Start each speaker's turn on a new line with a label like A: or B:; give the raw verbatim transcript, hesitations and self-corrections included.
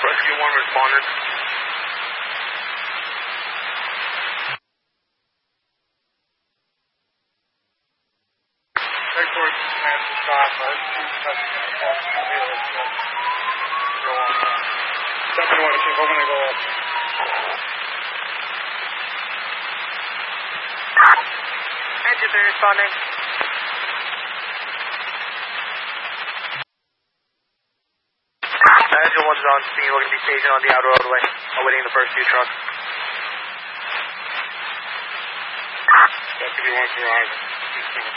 A: Rescue one responded. Headquarters command to stop. Rescue touching in the phone. Go on. Seven one, keep hoping to go up.
B: Engine three responding. Engine one's on scene. We're going to be staging on the outer roadway, awaiting the first two trucks.
A: Rescue one arriving.